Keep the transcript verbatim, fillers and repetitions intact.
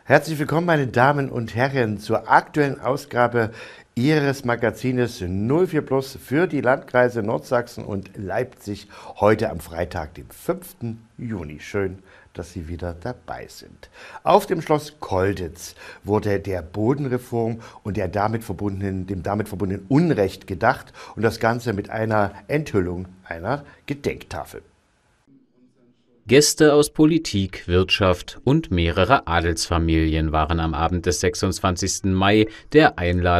Herzlich willkommen, meine Damen und Herren, zur aktuellen Ausgabe Ihres Magazines null vier Plus für die Landkreise Nordsachsen und Leipzig heute am Freitag, dem fünften Juni. Schön, dass Sie wieder dabei sind. Auf dem Schloss Colditz wurde der Bodenreform und der damit verbundenen, dem damit verbundenen Unrecht gedacht und das Ganze mit einer Enthüllung einer Gedenktafel. Gäste aus Politik, Wirtschaft und mehrere Adelsfamilien waren am Abend des sechsundzwanzigsten Mai der Einladung